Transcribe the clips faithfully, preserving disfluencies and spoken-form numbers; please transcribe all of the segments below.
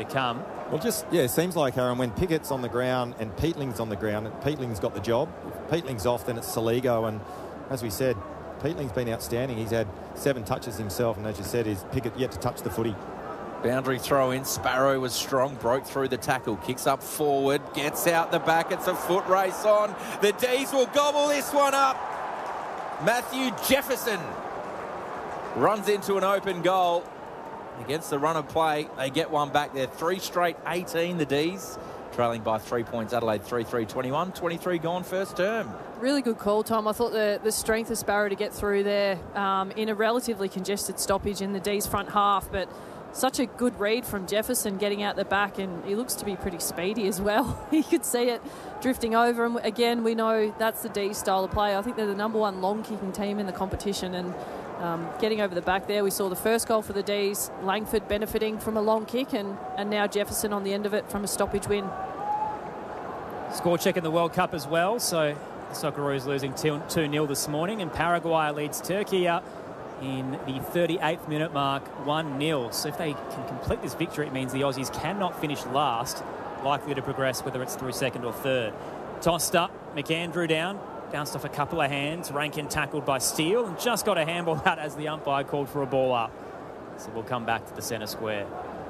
to come. Well, just, yeah, it seems like, Aaron, when Pickett's on the ground and Peatling's on the ground, and Peatling's got the job. If Peatling's off, then it's Soligo. And as we said, Peatling's been outstanding. He's had seven touches himself. And as you said, is Pickett yet to touch the footy. Boundary throw in. Sparrow was strong, broke through the tackle, kicks up forward, gets out the back. It's a foot race on. The D's will gobble this one up. Matthew Jefferson runs into an open goal against the run of play. They get one back there. Three straight eighteen, the D's. Trailing by three points. Adelaide three three twenty-one. twenty-three gone first term. Really good call, Tom. I thought the, the strength of Sparrow to get through there um, in a relatively congested stoppage in the D's front half, but such a good read from Jefferson getting out the back, and he looks to be pretty speedy as well. You could see it drifting over, and again, we know that's the D's style of play. I think they're the number one long-kicking team in the competition, and um, getting over the back there, we saw the first goal for the D's, Langford benefiting from a long kick, and, and now Jefferson on the end of it from a stoppage win. Score check in the World Cup as well, so the Socceroos losing two nil this morning, and Paraguay leads Turkey up in the thirty-eighth minute mark, one nil. So if they can complete this victory, it means the Aussies cannot finish last, likely to progress whether it's through second or third. Tossed up, McAndrew down, bounced off a couple of hands. Rankin tackled by Steele and just got a handball out as the umpire called for a ball up. So we'll come back to the centre square.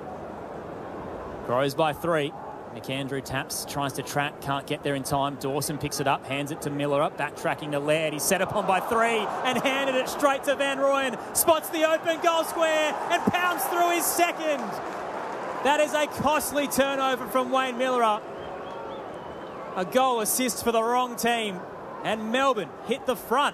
Crows by three. McAndrew taps, tries to track, can't get there in time. Dawson picks it up, hands it to Miller up, backtracking to Laird. He's set upon by three and handed it straight to Van Rooyen. Spots the open goal square and pounds through his second. That is a costly turnover from Wayne Miller up. A goal assist for the wrong team. And Melbourne hit the front.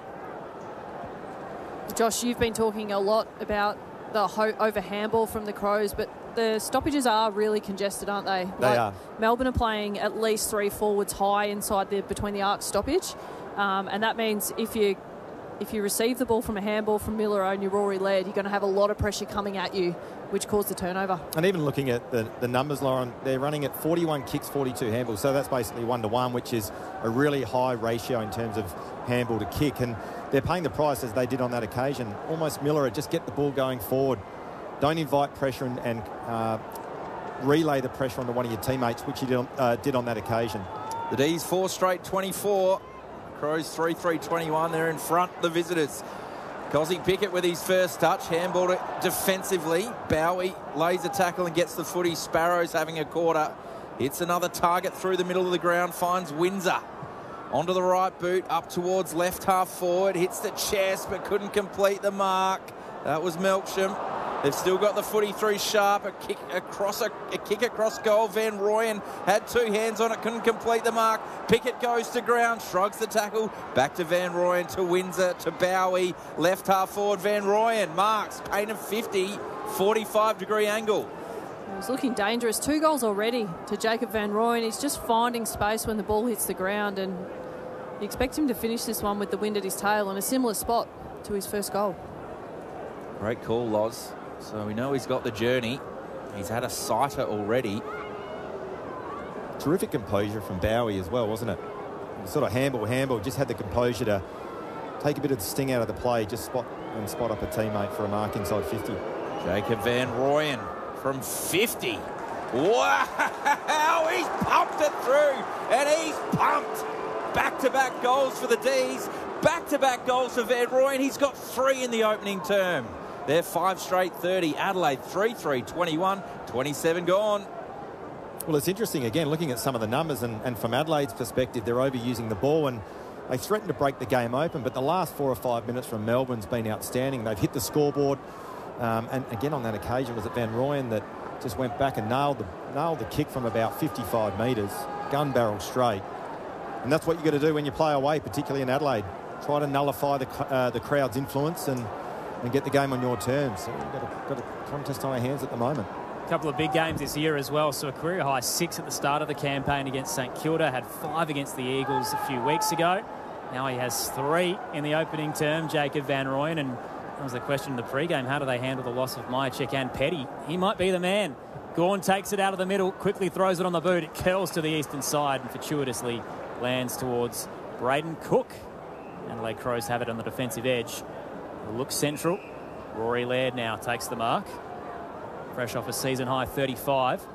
Josh, you've been talking a lot about the ho- over handball from the Crows, but the stoppages are really congested, aren't they? They like, are. Melbourne are playing at least three forwards high inside the between the arc stoppage, um, and that means if you if you receive the ball from a handball from Miller or only Rory Laird, you're going to have a lot of pressure coming at you, which caused the turnover. And even looking at the, the numbers, Lauren, they're running at forty-one kicks, forty-two handballs, so that's basically one to one, which is a really high ratio in terms of handball to kick, and they're paying the price as they did on that occasion. Almost Miller, just get the ball going forward. Don't invite pressure and, and uh, relay the pressure onto one of your teammates, which you did on, uh, did on that occasion. The D's four straight twenty-four. Crows three three twenty-one. They're in front, the visitors. Cosy Pickett with his first touch. Handballed it defensively. Bowie lays a tackle and gets the footy. Sparrows having a quarter. Hits another target through the middle of the ground. Finds Windsor. Onto the right boot. Up towards left half forward. Hits the chest but couldn't complete the mark. That was Melksham. They've still got the footy through Sharp, a kick across a, a kick across goal. Van Rooyen had two hands on it, couldn't complete the mark. Pickett goes to ground, shrugs the tackle, back to Van Rooyen, to Windsor, to Bowie, left half forward. Van Rooyen marks, paint of fifty, forty-five degree angle. It was looking dangerous. Two goals already to Jacob Van Rooyen. He's just finding space when the ball hits the ground, and you expect him to finish this one with the wind at his tail in a similar spot to his first goal. Great call, Loz. So we know he's got the journey. He's had a sighter already. Terrific composure from Bowie as well, wasn't it? Sort of handball, handball, just had the composure to take a bit of the sting out of the play, just spot and spot up a teammate for a mark inside fifty. Jacob Van Rooyen from fifty. Wow, he's pumped it through, and he's pumped. Back-to-back goals for the D's. Back-to-back goals for Van Rooyen. He's got three in the opening term. They're five straight thirty. Adelaide three three twenty-one. twenty-seven gone. Well, it's interesting, again, looking at some of the numbers, and, and from Adelaide's perspective, they're overusing the ball, and they threatened to break the game open, but the last four or five minutes from Melbourne's been outstanding. They've hit the scoreboard, um, and again, on that occasion, was it Van Rooyen that just went back and nailed the, nailed the kick from about fifty-five metres, gun barrel straight. And that's what you've got to do when you play away, particularly in Adelaide. Try to nullify the, uh, the crowd's influence and and get the game on your terms. So we've got a, got a contest on our hands at the moment. A couple of big games this year as well. So a career high six at the start of the campaign against St Kilda. Had five against the Eagles a few weeks ago. Now he has three in the opening term, Jacob Van Rooyen. And that was the question in the pre-game. How do they handle the loss of Myercheck and Petty? He might be the man. Gawn takes it out of the middle, quickly throws it on the boot. It curls to the eastern side and fortuitously lands towards Braden Cook. Adelaide Crows have it on the defensive edge. Look central. Rory Laird now takes the mark. Fresh off a season high thirty-five.